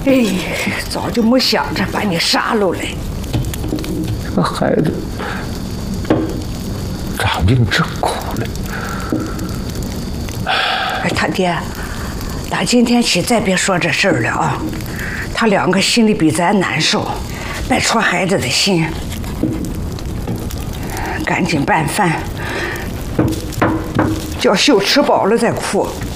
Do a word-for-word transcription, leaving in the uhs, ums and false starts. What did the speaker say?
哎，早就没想着把你杀了嘞。 这个孩子咋命这么苦呢？ 哎，他爹，打今天起再别说这事儿了啊！他两个心里比咱难受，别戳孩子的心。赶紧拌饭，叫秀吃饱了再哭。